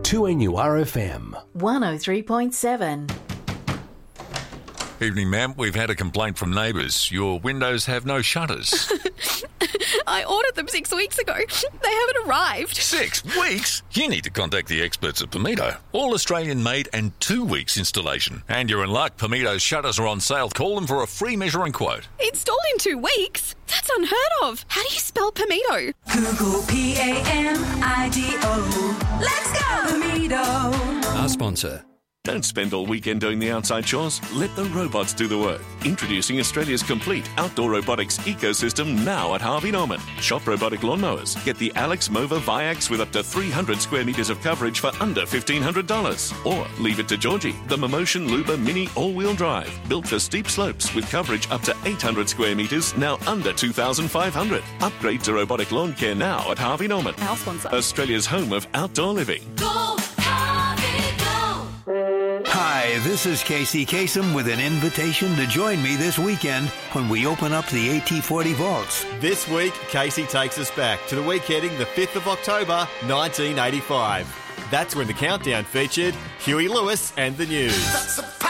2NURFM 103.7. Evening, ma'am. We've had a complaint from neighbours. Your windows have no shutters. I ordered them 6 weeks ago. They haven't arrived. 6 weeks? You need to contact the experts at Pimento. All Australian made and 2 weeks installation. And you're in luck. Pimeto's shutters are on sale. Call them for a free measuring quote. Installed in 2 weeks? That's unheard of. How do you spell Pimento? Google P-A-M-I-D-O. Let's go, Pimento. Our sponsor. Don't spend all weekend doing the outside chores. Let the robots do the work. Introducing Australia's complete outdoor robotics ecosystem now at Harvey Norman. Shop robotic lawnmowers. Get the Alex Mova Viax with up to 300 square metres of coverage for under $1,500. Or leave it to Georgie, the Momotion Luba Mini all-wheel drive. Built for steep slopes with coverage up to 800 square metres, now under $2,500. Upgrade to robotic lawn care now at Harvey Norman. Our sponsor. Australia's home of outdoor living. Go, Harvey, go. Hi, this is Casey Kasem with an invitation to join me this weekend when we open up the AT40 vaults. This week, Casey takes us back to the week heading the 5th of October, 1985. That's when the countdown featured Huey Lewis and the News.